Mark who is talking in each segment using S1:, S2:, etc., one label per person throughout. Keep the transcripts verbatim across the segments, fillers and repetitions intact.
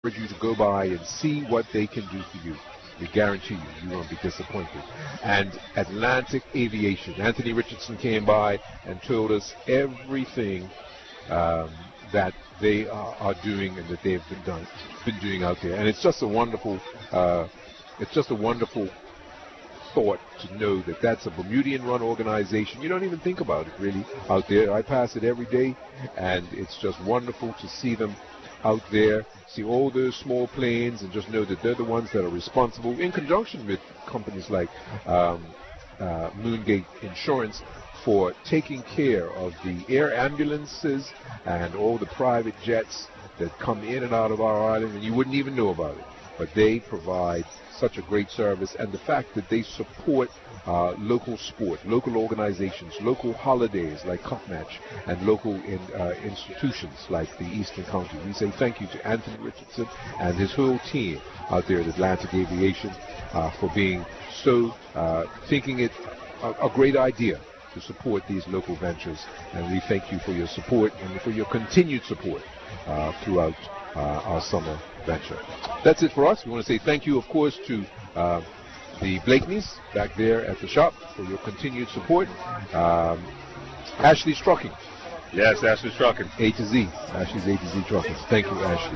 S1: urge you to go by and see what they can do for you. We guarantee you, you won't be disappointed. And Atlantic Aviation, Anthony Richardson came by and told us everything um, that they are, are doing and that they've been done, been doing out there. And it's just a wonderful, uh, it's just a wonderful thought to know that that's a Bermudian-run organization. You don't even think about it really out there. I pass it every day, and it's just wonderful to see them out there, see all those small planes, and just know that they're the ones that are responsible, in conjunction with companies like um, uh, Moongate Insurance, for taking care of the air ambulances and all the private jets that come in and out of our island, and you wouldn't even know about it. But they provide such a great service, and the fact that they support uh, local sport, local organizations, local holidays like Cup Match, and local in, uh, institutions like the Eastern County. We say thank you to Anthony Richardson and his whole team out there at Atlantic Aviation uh, for being so, uh, thinking it a, a great idea to support these local ventures, and we thank you for your support and for your continued support uh, throughout uh, our summer venture. That's it for us. We want to say thank you, of course, to uh, the Blakeneys back there at the shop for your continued support. Um, Ashley's Trucking.
S2: Yes, Ashley's Trucking.
S1: A to Z. Ashley's A to Z Trucking. Thank you, Ashley.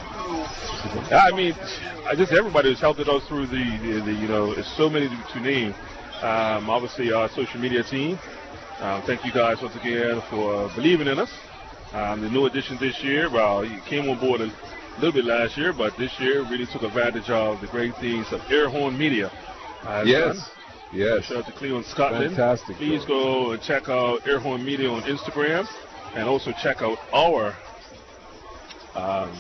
S2: I mean, I just everybody who's helped us through the, the, the, you know, it's so many to, to name. Um, obviously, our social media team. Um, thank you guys once again for believing in us. Um, the new addition this year, well, you came on board a little bit last year, but this year really took advantage of the great things of Airhorn Media. Uh,
S1: yes,
S2: done.
S1: yes.
S2: Shout out to Cleveland, Scotland.
S1: Fantastic.
S2: Please
S1: bro.
S2: go and check out Airhorn Media on Instagram, and also check out our um,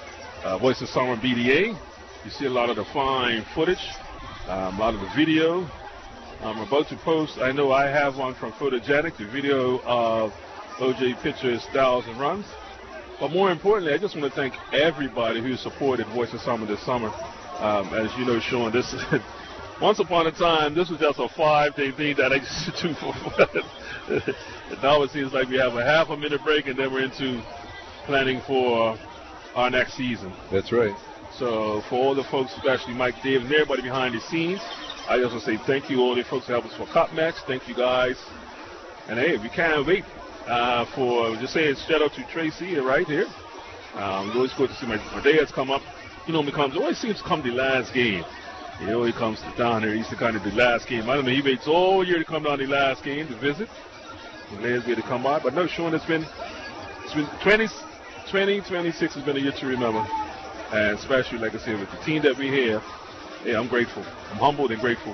S2: uh, Voice of Summer B D A. You see a lot of the fine footage, um, a lot of the video. I'm about to post, I know I have one from Photogenic, the video of O J Pitcher's styles and runs. But more importantly, I just want to thank everybody who supported Voice of Summer this summer. Um, as you know, Sean, this once upon a time, this was just a five-day thing that I used to do for fun. Now it seems like we have a half a minute break, and then we're into planning for our next season.
S1: That's right.
S2: So for all the folks, especially Mike Davis and everybody behind the scenes, I just want to say thank you all the folks who helped us for Cup Match. Thank you guys. And hey, we can't wait uh, for, just saying shout out to Tracy right here. Um, always good to see my, my day has come up. You know, it comes, it always seems to come the last game. You know, he comes to down here. He used to kind of the last game. I don't know, he waits all year to come down the last game to visit. The last year to come by. But no, Sean, it's been, it's been twenty, twenty, twenty-six has been a year to remember. And especially, like I said, with the team that we have, yeah, I'm grateful. I'm humbled and grateful.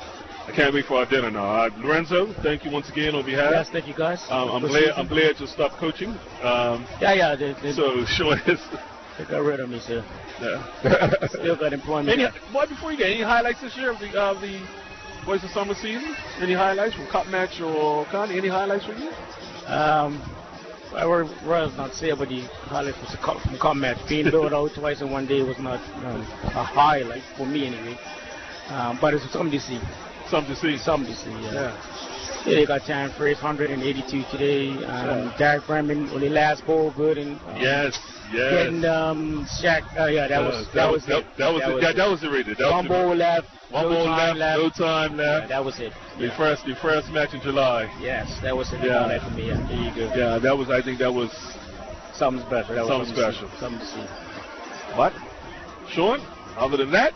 S2: I can't wait for our dinner now. Uh, Lorenzo, thank you once again on behalf.
S3: Yes, thank you guys.
S2: Um, I'm glad. I'm glad to stop coaching. Um,
S3: yeah, yeah. They, they,
S2: so Sean is.
S3: They got rid of me, sir.
S2: Yeah.
S3: Still got employment.
S2: Any, boy, before you get any highlights this year of the uh, the Voice of Summer season? Any highlights from Cup Match or Connie? Any highlights from you?
S3: Um, I would rather not say, but the highlight was a cup, from Cup Match. Being billed out twice in one day was not um, a highlight for me anyway. Um, but it's something to see.
S2: Something to see.
S3: Something to see. Yeah.
S2: yeah.
S3: Yeah, they got time for one hundred eighty-two today. Um, yeah. Derek Bremen only last ball good and um,
S2: yes, yes.
S3: Getting um, Shaq. Uh, yeah, that, uh, was, that, that was
S2: that,
S3: it.
S2: That was
S3: that
S2: it.
S3: Was
S2: that,
S3: it.
S2: that was the rated.
S3: One ball left.
S2: One
S3: no
S2: ball
S3: time
S2: left,
S3: left.
S2: No time left.
S3: Yeah, that was it.
S2: The
S3: yeah.
S2: first, the first match in July.
S3: Yes, that was it.
S2: Yeah.
S3: That for me. Yeah, there you go.
S2: Yeah, that was. I think that was
S3: something special. That
S2: something,
S3: was
S2: something special.
S3: To something to see.
S2: What? Sean? Other than that,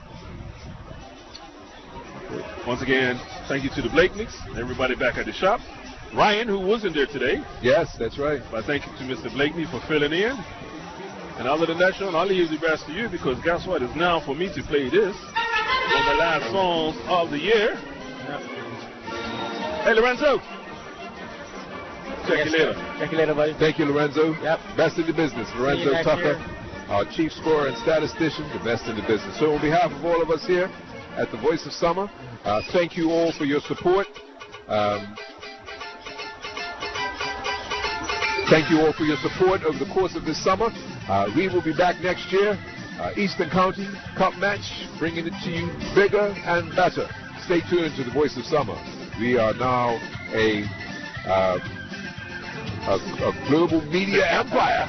S2: once again, thank you to the Blakeneys, everybody back at the shop. Ryan, who wasn't there today.
S1: Yes, that's right.
S2: But thank you to Mister Blakeney for filling in. And other than that, Sean, I'll leave the rest to you because guess what? It's now for me to play this. One of the last songs of the year. Hey, Lorenzo. Check
S3: yes,
S2: you later.
S3: Sir. Check you later, buddy.
S1: Thank you, Lorenzo.
S3: Yep.
S1: Best in the business. Lorenzo Tucker, our chief scorer and statistician, the best in the business. So on behalf of all of us here at the Voice of Summer, uh, thank you all for your support. Um, thank you all for your support over the course of this summer. Uh, we will be back next year. Uh, Eastern County Cup Match, bringing it to you bigger and better. Stay tuned to the Voice of Summer. We are now a uh, a, a global media empire.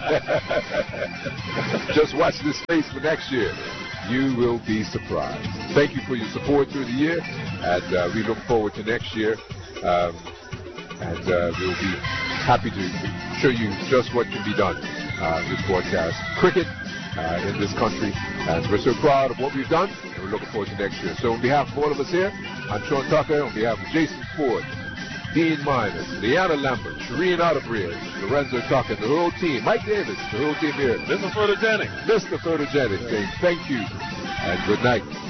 S1: Just watch this space for next year. You will be surprised. Thank you for your support through the year, and uh, we look forward to next year. Um, and uh, we'll be happy to show you just what can be done uh, with broadcast cricket uh, in this country. And we're so proud of what we've done, and we're looking forward to next year. So on behalf of all of us here, I'm Sean Tucker. On behalf of Jason Ford, Dean Miners, Leanna Lambert, Shireen Otterbridge, Lorenzo Tucker, the whole team, Mike Davis, the whole team here,
S2: Mister Photogenic.
S1: Mister Photogenic, saying thank you and good night.